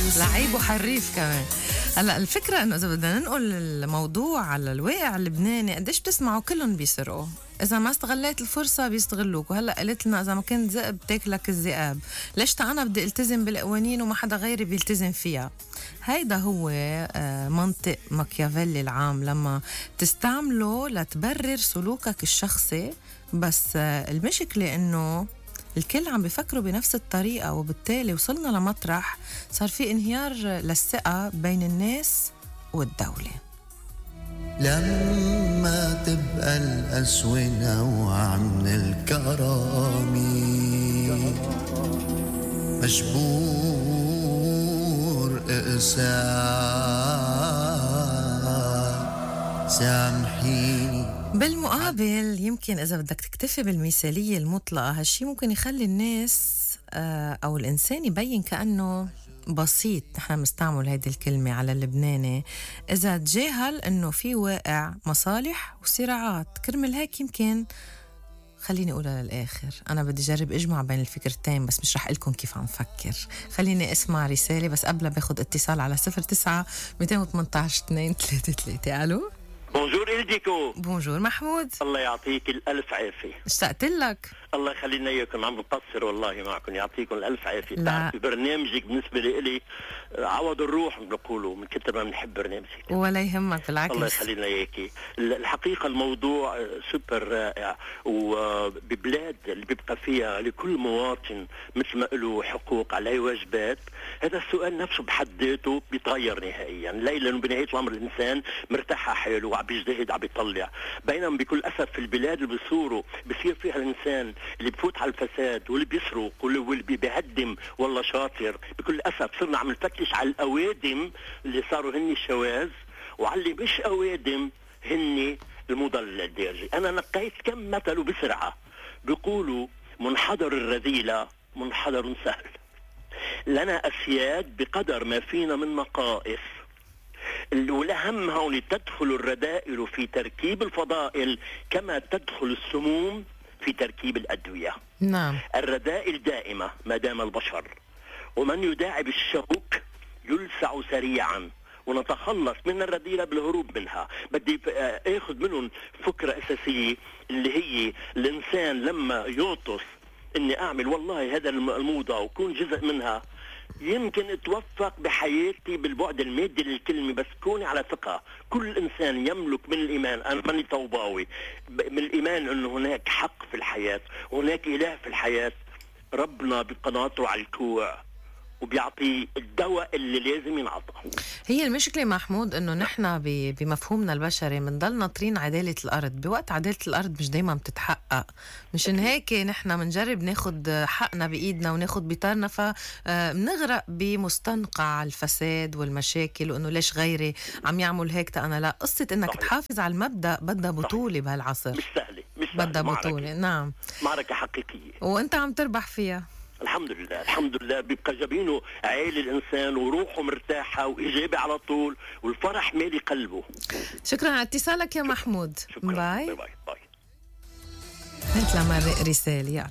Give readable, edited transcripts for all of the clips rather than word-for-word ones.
لعيب وحريف كمان. هلا الفكرة انه اذا بدنا ننقل الموضوع على الواقع اللبناني، قديش بتسمعوا كلهم بيسرقوا، اذا ما استغليت الفرصة بيستغلوك. وهلا قلت لنا اذا ما كنت ذئب تاكلك الذئاب، ليش انا بدي التزم بالقوانين وما حدا غيري بيلتزم فيها؟ هيدا هو منطق ماكيافيلي العام، لما تستعمله لتبرر سلوكك الشخصي. بس المشكلة انه الكل عم بيفكروا بنفس الطريقة، وبالتالي وصلنا لمطرح صار في انهيار للثقة بين الناس والدولة. لما تبقى القسوة نوع من الكرامي، مجبور سامحيني. بالمقابل يمكن إذا بدك تكتفي بالمثالية المطلقة، هالشي ممكن يخلي الناس أو الإنسان يبين كأنه بسيط. نحن مستعمل هيدي الكلمة على اللبناني إذا تجاهل أنه في واقع مصالح وصراعات. كرمل هيك يمكن خليني أقولها للآخر، أنا بدي جرب أجمع بين الفكرتين، بس مش رح لكم كيف عم فكر. خليني أسمع رسالة، بس قبل باخد اتصال على 09-218-233. ألو، بونجور إلديكو. بونجور محمود، الله يعطيك الألف عافية. اشتقت لك. الله يخلينا إياكم، عم بقصر والله معكم، يعطيكم الألف عافية. لا. برنامجك بالنسبة لي عوض الروح بنقولوا، من كتر ما بنحب برنامجك. ولا يهمك، بالعكس. الله يخلينا إياكي. الحقيقة الموضوع سوبر رائع، وببلاد اللي بيبقى فيها لكل مواطن مثل ما له حقوق عليه واجبات، هذا السؤال نفسه بحد ذاته بيتغير نهائيا. لأنه بنهاية الأمر الإنسان مرتاح على حاله وعم بيجتهد عم بيطلع، بينما بكل أسف في البلاد اللي بصير فيها الإنسان اللي بفوت على الفساد واللي بيسرق واللي بيهدم والله شاطر، بكل أسف صرنا عم نفتش على الأوادم اللي صاروا هن الشواذ، وعلى اللي مش أوادم هن المضلل الدارجي. أنا نقيت كم مثل بسرعة، بيقولوا منحدر الرذيلة منحدر سهل، لنا أسياد بقدر ما فينا من نقائص، والأهم هون تدخل الرذائل في تركيب الفضائل كما تدخل السموم في تركيب الأدوية. نعم. الرذائل دائمة ما دام البشر، ومن يداعب الشوك يلسع سريعا، ونتخلص من الرذيلة بالهروب منها. بدي اخذ منهم فكرة أساسية اللي هي الإنسان لما يغطس اني اعمل والله هذا الموضة وكون جزء منها، يمكن اتوفق بحياتي بالبعد المادي للكلمة، بس كوني على ثقة. كل انسان يملك من الايمان، انا ماني طوباوي، من الايمان انه هناك حق في الحياة، وهناك اله في الحياة، ربنا بقناطره على الكوع وبيعطي الدواء اللي لازم ينعطى. هي المشكلة محمود انه نحن بمفهومنا البشري بنضل ناطرين عدالة الارض، بوقت عدالة الارض مش دايما بتتحقق. مشان هيك نحن منجرب ناخد حقنا بايدنا وناخد بطارنا، فبنغرق بمستنقع الفساد والمشاكل، وانه ليش غيري عم يعمل هيك انا لا. قصة انك صحيح. تحافظ على المبدأ بدها بطولة بهالعصر، مش سهلة بدها بطولة. نعم، معركة حقيقية، وانت عم تربح فيها الحمد لله. الحمد لله بيبقى جبينه عالي الإنسان وروحه مرتاحة وإيجابي على طول، والفرح مالي قلبه. شكرا على اتصالك يا محمود. شكرا. باي باي باي, باي. هات لما رسالة. يلا.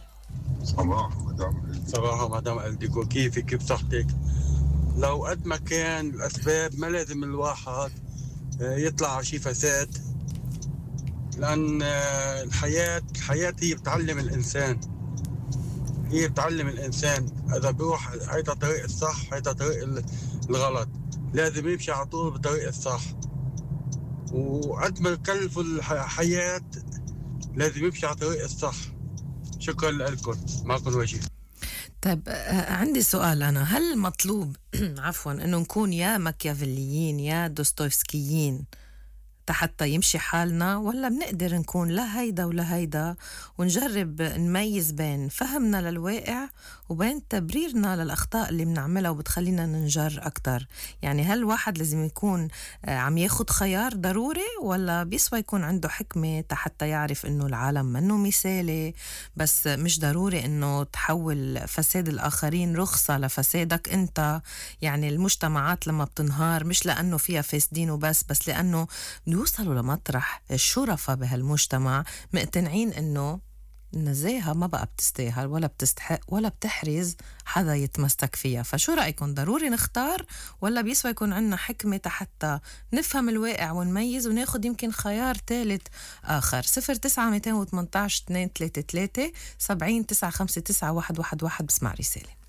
صباح مدام ألديكو، كيف صحتك؟ لو قد ما كان الأسباب ما لازم الواحد يطلع على شي فساد، لأن الحياة هي بتعلم الإنسان، هي بتعلم الإنسان إذا بيروح هيدا طريق الصح هيدا طريق الغلط، لازم يمشي على طول بالطريق الصح. وقد ما كلفوا الحياة لازم يمشي على طريق الصح. شكرا لكم، معكم وجيه. طيب عندي سؤال أنا، هل مطلوب عفوا أنه نكون يا ماكيافيليين يا دوستويفسكيين حتى يمشي حالنا، ولا بنقدر نكون لا هيدا ولا هيدا، ونجرب نميز بين فهمنا للواقع وبين تبريرنا للأخطاء اللي بنعملها وبتخلينا ننجر أكتر؟ يعني هل واحد لازم يكون عم ياخد خيار ضروري، ولا بيسوى يكون عنده حكمة حتى يعرف إنه العالم منه مثالي، بس مش ضروري إنه تحول فساد الآخرين رخصة لفسادك أنت؟ يعني المجتمعات لما بتنهار مش لأنه فيها فاسدين وبس، بس لأنه يوصلوا لمطرح الشرفاء بهالمجتمع مقتنعين إنه النزاهة ما بقى بتستاهل ولا بتستحق ولا بتحرز حدا يتمسك فيها. فشو رأيكم، ضروري نختار ولا بيسوى يكون عنا حكمة حتى نفهم الواقع ونميز وناخد يمكن خيار ثالث آخر؟ 09-218 233 70 959 111. بسمع رسالة.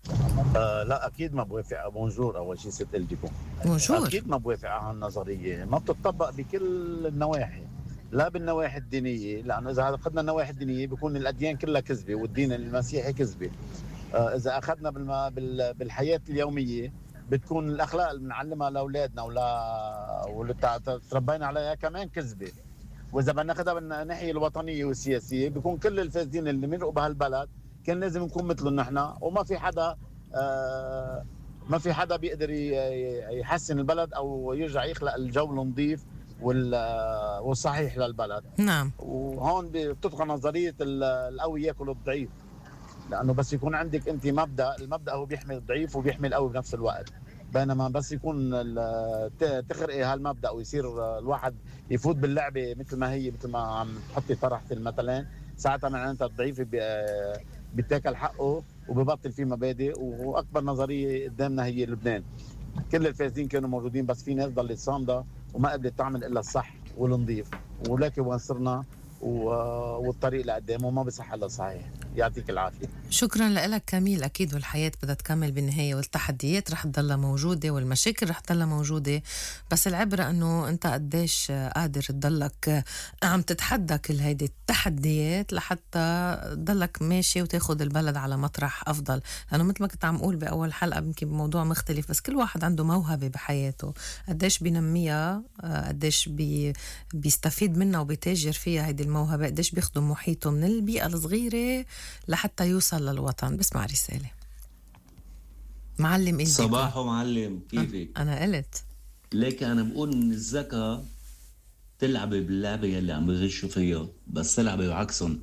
لا اكيد ما بوافق. بونجور اول شيء ست الديكم. بونجور. اكيد ما بوافق على هالنظريه، ما بتطبق بكل النواحي، لا بالنواحي الدينيه، لانه اذا اخذنا النواحي الدينيه بيكون الاديان كلها كذبه والدين المسيحي كذبه. اذا اخذنا بالحياه اليوميه بتكون الاخلاق اللي بنعلمها لاولادنا واللي تربينا عليها كمان كذبه. واذا بدنا ناخذها بالناحيه الوطنيه والسياسيه بيكون كل الفاسدين اللي مرقوا بهالبلد كان لازم نكون مثلهم نحن، وما في حدا ما في حدا بيقدر يحسن البلد او يرجع يخلق الجو النظيف والصحيح للبلد. نعم. وهون بتبقى نظريه القوي ياكل الضعيف، لانه بس يكون عندك انت المبدا هو بيحمي الضعيف وبيحمي القوي بنفس الوقت. بينما بس يكون تخرقي هالمبدا ويصير الواحد يفوت باللعبه مثل ما هي، مثل ما عم تحطي طرحتي المثلين، ساعتها معناتها الضعيف بيتاكل حقه وببطل فيه مبادئ. واكبر نظريه قدامنا هي لبنان، كل الفاسدين كانوا موجودين بس في ناس ضلت صامده وما قدرت تعمل الا الصح والنظيف، ولكن وين صرنا والطريق لقدام وما بصح الا صحيح. يعطيك العافيه. شكرا لك كميل. اكيد والحياه بدها تكمل بالنهايه، والتحديات رح تضلها موجوده والمشاكل رح تضلها موجوده، بس العبره انه انت قديش قادر تضلك عم تتحدى كل هيدي التحديات لحتى تضلك ماشي وتاخد البلد على مطرح افضل. لانه مثل ما كنت عم اقول باول حلقه يمكن بموضوع مختلف، بس كل واحد عنده موهبه بحياته، قديش بينميها، قديش بيستفيد منها وبيتاجر فيها هيدي الموهبه، قديش بيخدم محيطه من البيئه الصغيره لحتى يوصل للوطن. بسمع رسالة. معلم صباحو معلم، كيفك؟ أنا قلت ليك أنا بقول إن الذكاء تلعبي باللعبة يلي عم بغشوا فيها، بس تلعبي وعكسهم.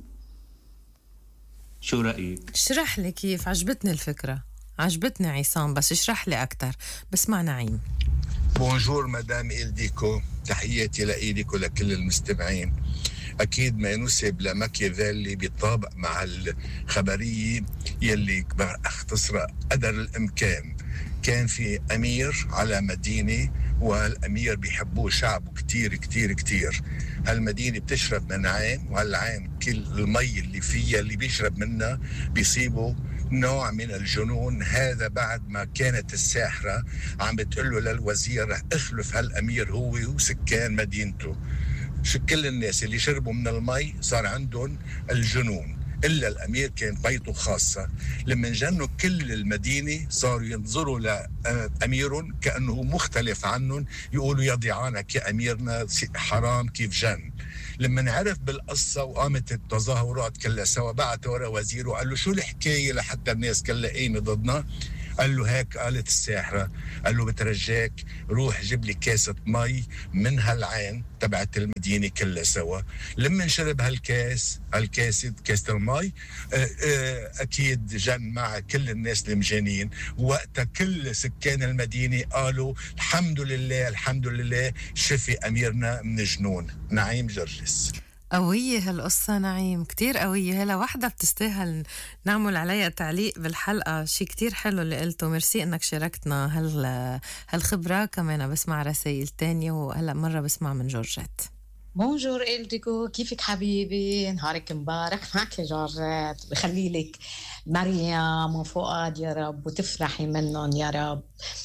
شو رأيك؟ اشرح لي كيف. عجبتني الفكرة، عجبتني عصام، بس اشرح لي أكتر. بسمع نعيم. بونجور مدام إلديكو، تحياتي لإيدك ولكل المستمعين. أكيد ما ينسب لماكيافيلي بيطابق مع الخبرية يلي اختصر قدر الإمكان. كان في أمير على مدينة والأمير بيحبوه شعبه كتير كتير كتير. هالمدينة بتشرب من عين، وهالعين كل المي اللي فيها اللي بيشرب منها بيصيبه نوع من الجنون. هذا بعد ما كانت الساحرة عم بتقله للوزير رح اخلف هالأمير هو وسكان مدينته. كل الناس اللي شربوا من المي صار عندهم الجنون، إلا الأمير كان بيته خاصة. لما جنوا كل المدينة صاروا ينظروا لأميرهم كأنه مختلف عنهم، يقولوا يضيعانك يا أميرنا حرام كيف جن. لما نعرف بالقصة وقامت التظاهرات كلها سوا، بعت ورا وزيره وقال له شو الحكاية لحتى الناس كلها قايمة ضدنا. قال له هيك قالت الساحرة، قال له بترجاك روح جيب لي كاسة مي من هالعين تبعت المدينة كلها سوا. لما نشرب هالكاسة المي أكيد جن مع كل الناس المجانين. وقتها كل سكان المدينة قالوا الحمد لله الحمد لله شفي أميرنا من جنون. نعيم جرجس. قوية هالقصة نعيم، كتير قوية. هلا واحدة بتستاهل نعمل عليها تعليق بالحلقة. شي كتير حلو اللي قلته، ميرسي انك شاركتنا هالخبرة. كمان بسمع رسائل تانية، وهلا مرة بسمع من جورجيت. بونجور إلديكو، كيفك حبيبي؟ نهارك مبارك. معك جورجيت، بخلي لك مريم وفؤاد يا رب وتفرحي منهم يا رب.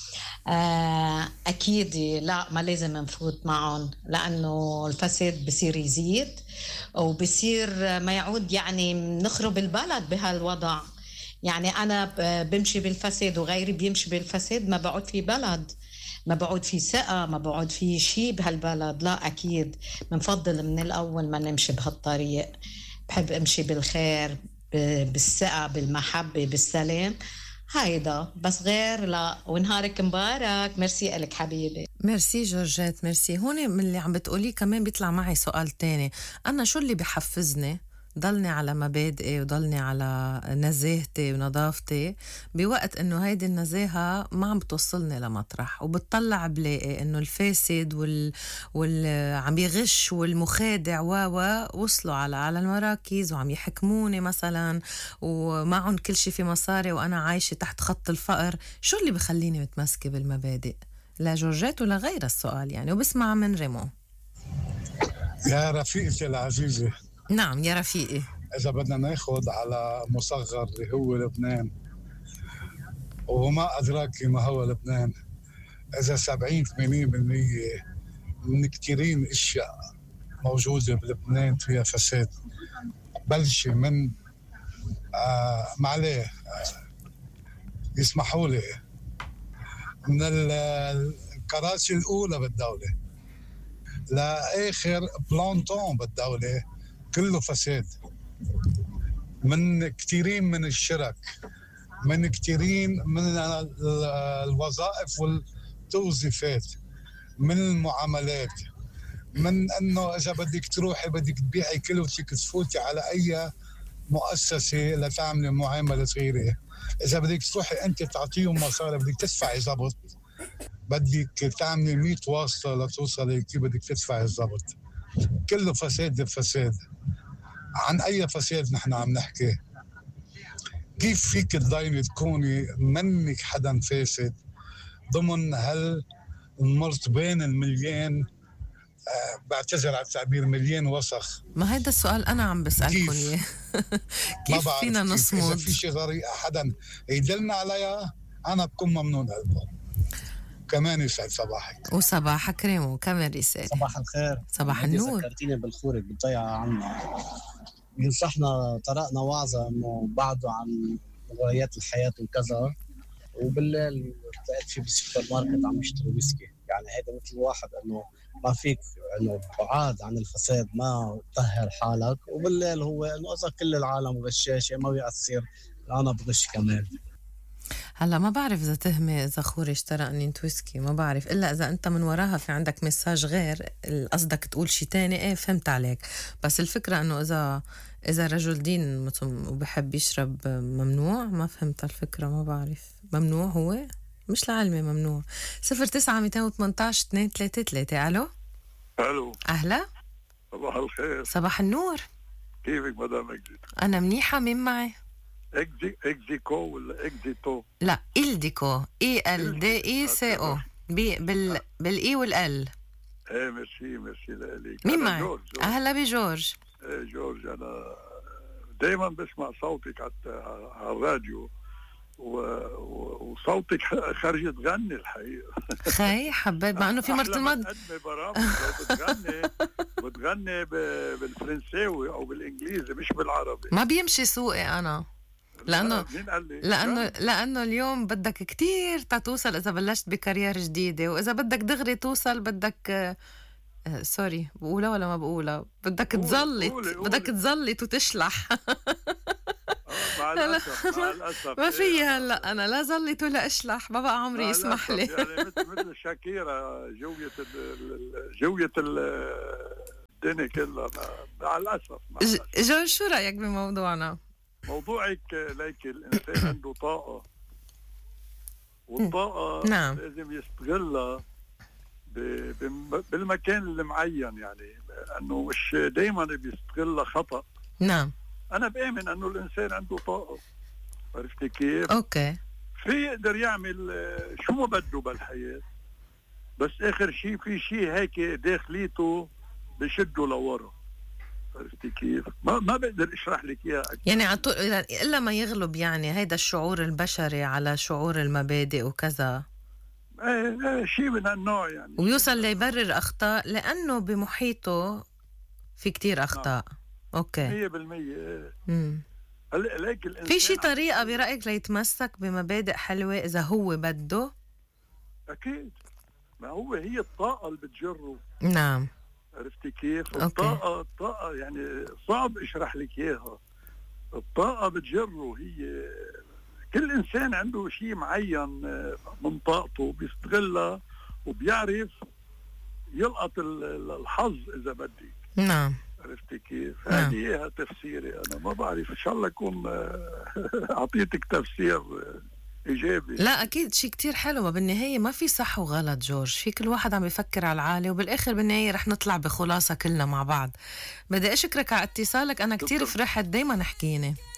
أكيد لا، ما لازم نفوت معهم، لأنه الفساد بصير يزيد وبصير ما يعود، يعني نخرب البلد بهالوضع. يعني أنا بمشي بالفساد وغيري بيمشي بالفساد، ما بعود في بلد، ما بعود في ثقة، ما بعود في شيء بهالبلد. لا أكيد منفضل من الأول ما نمشي بهالطريق. بحب أمشي بالخير، بالثقة، بالمحبة، بالسلام. هيدا بس غير لا. ونهارك مبارك. ميرسي لك حبيبي. ميرسي جورجيت، ميرسي. هون من اللي عم بتقولي كمان بيطلع معي سؤال تاني. أنا شو اللي بحفزني ضلني على مبادئي وضلني على نزاهتي ونظافتي، بوقت انه هيدي النزاهة ما عم بتوصلني لمطرح، وبتطلع بلاقي انه الفاسد عم يغش والمخادع وصلوا على المراكز وعم يحكموني مثلا، ومعهم كل شيء في مصاري وانا عايشة تحت خط الفقر. شو اللي بخليني متمسكة بالمبادئ؟ لا جورجيت ولا غير السؤال يعني. وبسمع من ريمو. يا رفيقتي العزيزة. نعم يا رفيقي. إذا بدنا ناخد على مصغر اللي هو لبنان، وما أدراك ما هو لبنان، إذا 70-80% من كتيرين أشياء موجودة بلبنان فيها فساد، بلش من معليه يسمحوا لي، من الكراسي الأولى بالدولة لآخر بلانتون بالدولة كله فساد. من كتيرين من الشرك، من كتيرين من الوظائف والتوظيفات، من المعاملات، من أنه إذا بدك تروحي بدك تبيعي كلوتك تفوتي على أي مؤسسة لتعملي معاملة غيرها. إذا بدك تروحي أنت تعطيهم مصاري بدك تدفعي ضبط، بدك تعملي 100 واسطة لتوصلي كيف بدك تدفعي الضبط. كله فساد بفساد. عن أي فساد نحن عم نحكي؟ كيف فيك تضايني تكوني منك حدا فاسد ضمن هالمرتبين المليان، بعتذر على التعبير، مليان وسخ؟ ما هيدا السؤال أنا عم بسألكم إياه. كيف فينا نصمد؟ إذا في شي طريقة حدا يدلنا عليها أنا بكون ممنون قلبه. كمان يسعد صباحك. وصباحك ريمو كمان رسالة. صباح الخير. صباح النور. ذكرتيني بالخورك بتضيع عنا. ينصحنا طرقنا وعظة إنه بعده عن مغريات الحياة وكذا، وبالليل تلاقيت في بالسوبر ماركت عم يشتري ويسكي. يعني هيدا مثل واحد إنه ما فيك إنه بعاد عن الفساد ما تطهر حالك، وبالليل هو إنه إذا كل العالم غشاشة ما بيأثر، أنا بغش كمان. هلا ما بعرف إذا تهمة إذا خوري اشترى أني ويسكي، ما بعرف، إلا إذا أنت من وراها في عندك مساج غير قصدك تقول شي تاني. إيه فهمت عليك، بس الفكرة إنه إذا رجل دين وبحب يشرب ممنوع. ما فهمت الفكرة، ما بعرف. ممنوع هو مش لعلمي ممنوع. 09-218-233. ألو. ألو. أهلا. صباح الخير. صباح النور. كيفك مدام إكزيتو؟ أنا منيحة. مين معي؟ إكزيكو ولا إكزيتو؟ لا إلديكو. ELDICO بالإي والال. ايه ميرسي لك. مين معي؟ جورج. أهلا بجورج. ايه جورج، أنا دايما بسمع صوتك على الراديو وصوتك خارج تغني الحقيقة. خي حبيت، مع انه في مرة الماضي بتغني بالفرنساوي او بالانجليزي مش بالعربي. ما بيمشي سوقي انا، لانه اليوم بدك كتير توصل اذا بلشت بكارير جديدة، واذا بدك دغري توصل بدك سوري بقولها ولا ما بقولها، بدك تزلط وتشلح. مع الأسف ما في هلا أنا لا زلت ولا أشلح، ما بقى عمري يسمح لي. يعني مثل شاكيرا جوية الدنيا كلها مع الأسف. جورج شو رأيك بموضوعنا؟ موضوعك ليك الإنسان عنده طاقة، والطاقة نعم لازم يستغلها بالمكان المعين، يعني أنه مش دايما بيستغلها خطأ. نعم أنا بآمن أنه الإنسان عنده طاقة، عرفتي كيف؟ أوكي. في يقدر يعمل شو ما بده بالحياة، بس آخر شيء في شيء هيك داخليته بشده لورا، عرفتي كيف؟ ما بقدر أشرح لك إياها. يعني إلا ما يغلب يعني هيدا الشعور البشري على شعور المبادئ وكذا. شيء من هالنوع يعني. ويوصل ليبرر أخطاء لأنه بمحيطه في كتير أخطاء. أوكي 100%. في شي طريقة برأيك ليتمسك بمبادئ حلوة إذا هو بده؟ أكيد، ما هي الطاقة اللي بتجره. نعم عرفتي كيف؟ الطاقة يعني صعب أشرح لك إياها. الطاقة بتجره، هي كل إنسان عنده شيء معين من طاقته بيستغلها وبيعرف يلقط الحظ إذا بدك. نعم عرفتي كيف؟ هذه تفسيري أنا، ما بعرف، إن شاء الله أكون أعطيتك تفسير إيجابي. لا أكيد شيء كتير حلو، وبالنهاية ما في صح وغلط جورج، في كل واحد عم يفكر على العالي، وبالآخر بالنهاية رح نطلع بخلاصة كلنا مع بعض. بدي أشكرك على اتصالك، أنا كتير فرحت، دايما حكيني.